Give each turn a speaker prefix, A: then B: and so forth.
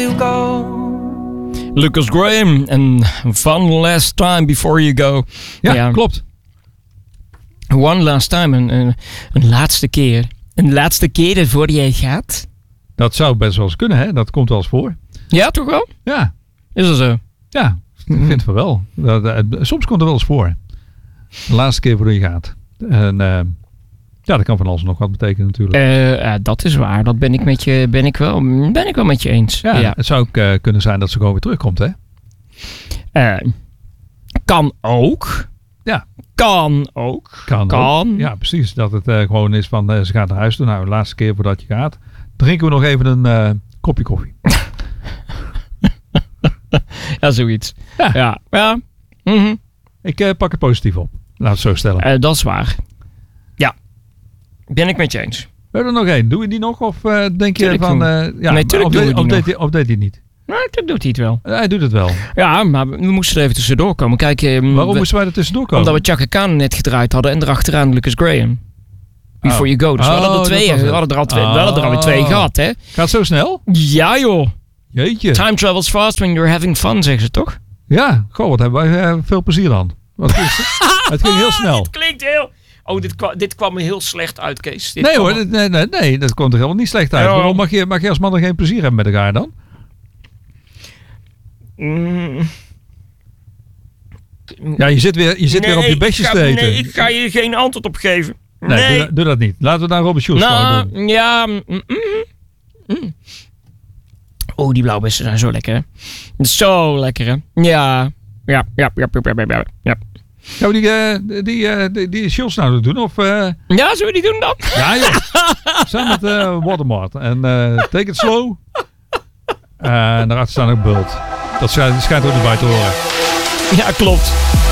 A: Lucas Graham en One Last Time Before You Go.
B: Ja, klopt.
A: One Last Time, een laatste keer. Een laatste keer voor jij gaat.
B: Dat zou best wel eens kunnen, hè? Dat komt wel eens voor.
A: Ja, toch wel?
B: Ja.
A: Is dat zo?
B: Ja, ik vind het wel. Soms komt er wel eens voor. De laatste keer voor je gaat. En ja, dat kan van alles nog wat betekenen natuurlijk.
A: Dat is waar. Dat ben ik wel met je eens.
B: Ja. Het zou ook kunnen zijn dat ze gewoon weer terugkomt, hè?
A: Kan ook.
B: Ja.
A: Kan ook.
B: Kan. Ja, precies. Dat het gewoon is van ze gaat naar huis toe. Nou, de laatste keer voordat je gaat. Drinken we nog even een kopje koffie.
A: Ja, zoiets. Ja. Mm-hmm.
B: Ik pak het positief op. Laat het zo stellen.
A: Dat is waar. Ja. Ben ik met je eens.
B: We hebben er nog één. Doe je die nog? Of denk je van...
A: nee, tuurlijk doe je die nog.
B: Of deed hij niet?
A: Nee, dat doet hij het wel.
B: Hij doet het wel.
A: Ja, maar we moesten er even tussendoor komen. Kijk,
B: waarom moesten wij er tussendoor komen?
A: Omdat we Chaka Khan net gedraaid hadden en erachteraan Lucas Graham. Before You Go. Dus we hadden er twee. We hadden er alweer twee gehad, hè?
B: Gaat zo snel?
A: Ja, joh.
B: Jeetje.
A: Time travels fast when you're having fun, zeggen ze toch?
B: Ja, goh, wat hebben wij veel plezier dan. Het ging heel snel.
A: Het klinkt heel... Oh, dit kwam me heel slecht uit, Kees.
B: Nee, dat komt er helemaal niet slecht uit.
A: Ja.
B: Waarom mag je als man er geen plezier hebben met elkaar dan? Ja, je zit weer op je bestjes te eten.
A: Nee, ik ga je geen antwoord op geven.
B: Nee. Doe dat niet. Laten we naar Robert Schulz doen.
A: Ja. Oh, die blauwbessen zijn zo lekker, hè? Zo lekker, hè? Ja.
B: Gaan we die Schulz nou doen? Of,
A: Ja, zullen we die doen dan?
B: Ja. Samen met Watermart. En take it slow. En daarachter staan ook Bult. Dat schijnt er ook niet bij te horen.
A: Ja, klopt.